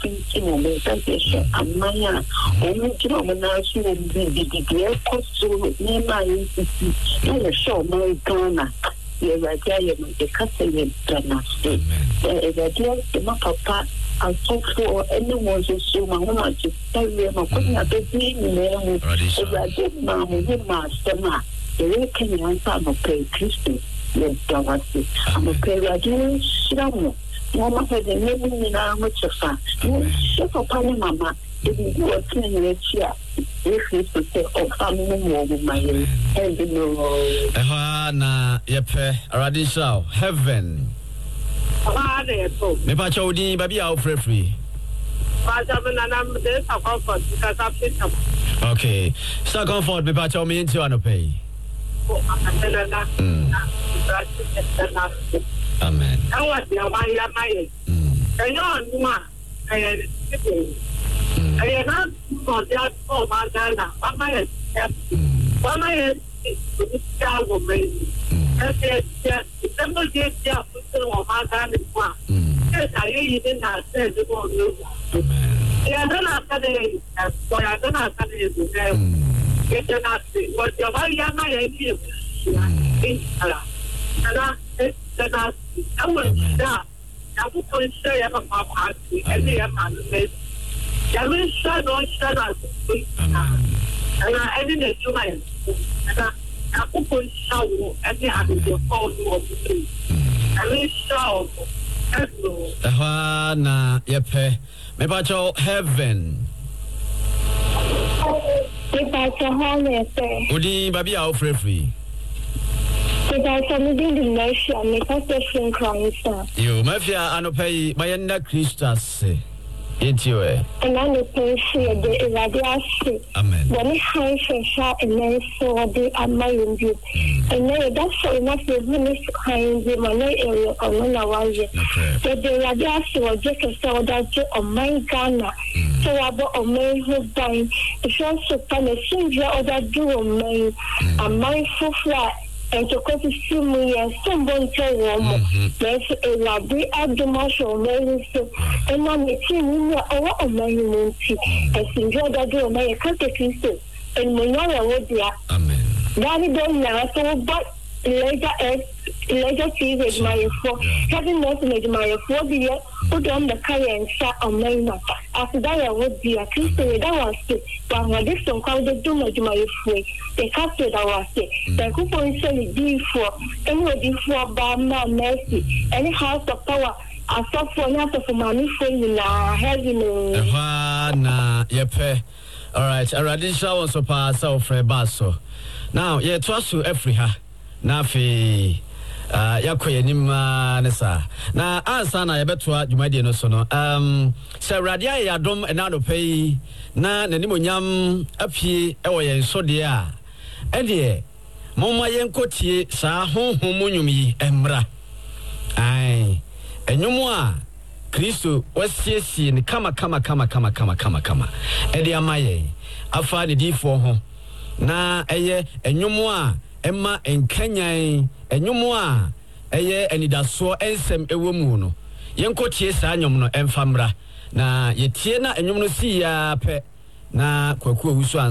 thinking on the temptation and Maya, only to nominate you and be cost to name my institute. I show my Ghana. You're right there, the castle in Ghana. The papa. I talk for anyone to see my woman to tell them I couldn't have been there. If I did, Mamma, with master, the Kenyan son of Pay Christian. Yes, I'm a period. Shamo. Mama had a living in our much of fun. Chef of Panama, if you were 10 years here, if you to say, oh, family more with my head in the road. Hana, Yepe, Radisha, heaven. Me pa chodi baby out free. Okay. So comfort me pa chow me into an pay. Amen. Na yepe me pa cho heaven me pa cho home se odi baby a free me pa cho me din nation me pa so Christ you mafia anopai mayenda Christus Etiwe. And I know the irradiation. Amen. When it has a shot and then so they are my view. And then that's so enough the minister kind of money area or when I was it. But the irradiation was just a so that on my Ghana. So about on my who dying. It's also kind of things that do on my and my full flat. And to come to see me and someone tell them there's a lobby at the marshal maybe so and I'm seeing me a money and enjoy that do my country so and when I would be amen that don't know so but later see with my for having not made my phobia put on the car and sat on my after that I would be a Christian that was it but when this one called the do my free the castle that was it the coupon said before anybody for Bama mercy any house of power I saw for not for money for you now heavy na yepe all right Radisha was so pass out for basso now yeah trust you every ha na fe yakoye nima nesa na ansa na yebetoa dwumade no so no se radia ya dom na do pay na nanimonyam apie e wo yen so de a ede momma yenkotie sa honhom nyum yi emra ai enyumu a Kristo wasiesie ni kama ede amaye afa ne difo ho na eye enyumu a Emma enkanyan enyumu a eye enidaso ensem ewomu no yenkotie saa nyom no emfamra na yetie na enyum no si ya pe na kwaku awusu